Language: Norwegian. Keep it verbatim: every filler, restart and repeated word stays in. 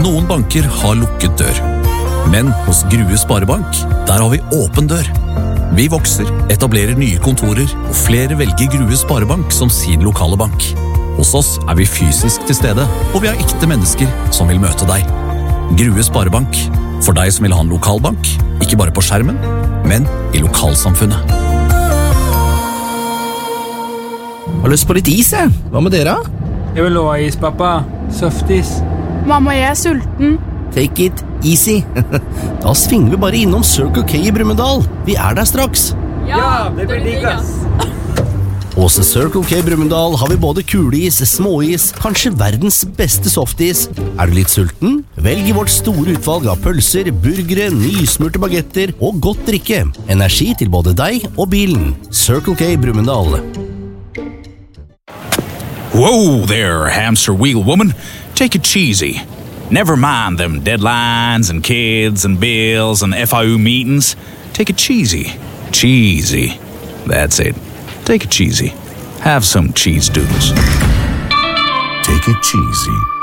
Noen banker har lukket dør. Men hos Grue Sparebank, der har vi åpen dør. Vi vokser, etablerer nye kontorer, og flere velger Grue Sparebank som sin lokale bank. Hos oss er vi fysisk til stede, og vi har ekte mennesker som vil møte deg. Grue Sparebank, for deg som vil ha en lokalbank, ikke bare på skjermen, men i lokalsamfunnet. Har lyst på litt is, jeg. Hva med dere? Jeg vil ha is, pappa. Softis. Mamma, jeg er sulten. Take it easy. Da svinger vi bare innom Circle K i Brumunddal. Vi er der straks. Ja, det blir digg, ass. Hos Circle K Brumunddal har vi både kuleis, småis, kanskje verdens beste softis. Er du litt sulten? Velg i vårt store utvalg av pølser, burgere, nysmurte bagetter og godt drikke. Energi til både deg og bilen. Circle K Brumunddal. Whoa there, hamster wheel woman. Take it cheesy. Never mind them deadlines and kids and bills and F I U meetings. Take it cheesy. Cheesy. That's it. Take it cheesy. Have some cheese doodles. Take it cheesy.